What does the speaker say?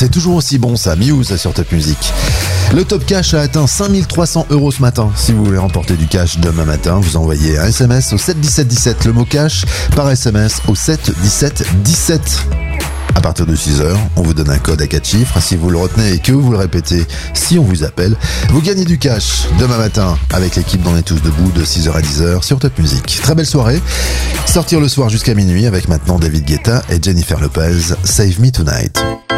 C'est toujours aussi bon ça, Muse sur Top Music. Le top cash a atteint 5300 € ce matin. Si vous voulez remporter du cash demain matin, vous envoyez un SMS au 7 17 17, le mot cash par SMS au 7 17 17. À partir de 6h, on vous donne un code à 4 chiffres. Si vous le retenez et que vous le répétez, si on vous appelle, vous gagnez du cash demain matin avec l'équipe d'On est tous debout de 6h à 10h sur Top Music. Très belle soirée. Sortir le soir jusqu'à minuit avec maintenant David Guetta et Jennifer Lopez, Save Me Tonight.